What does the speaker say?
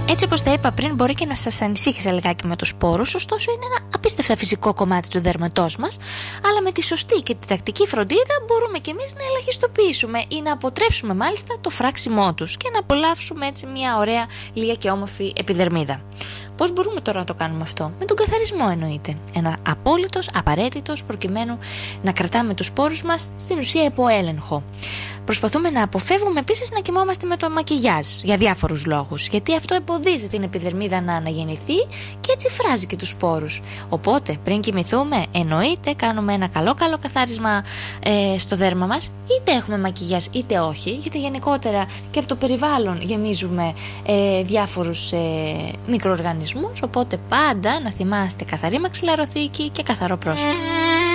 Έτσι όπως τα είπα πριν, μπορεί και να σας ανησύχησε λιγάκι με τους σπόρους, ωστόσο είναι ένα απίστευτα φυσικό κομμάτι του δέρματός μας, αλλά με τη σωστή και τη τακτική φροντίδα μπορούμε και εμείς να ελαχιστοποιήσουμε ή να αποτρέψουμε μάλιστα το φράξιμό τους και να απολαύσουμε έτσι μια ωραία, λίγα και όμορφη επιδερμίδα. Πώς μπορούμε τώρα να το κάνουμε αυτό? Με τον καθαρισμό εννοείται. Ένα απόλυτος, απαραίτητος, προκειμένου να κρατάμε τους σπόρους μας στην ουσία υπό έλεγχο. Προσπαθούμε να αποφεύγουμε επίσης να κοιμόμαστε με το μακιγιάζ για διάφορους λόγους, γιατί αυτό εμποδίζει την επιδερμίδα να αναγεννηθεί και έτσι φράζει και τους σπόρους. Οπότε πριν κοιμηθούμε, εννοείται κάνουμε ένα καλό καθάρισμα στο δέρμα μας, είτε έχουμε μακιγιάζ είτε όχι, γιατί γενικότερα και από το περιβάλλον γεμίζουμε διάφορους μικροοργανισμούς, οπότε πάντα να θυμάστε καθαρή μαξιλαροθήκη και καθαρό πρόσωπο.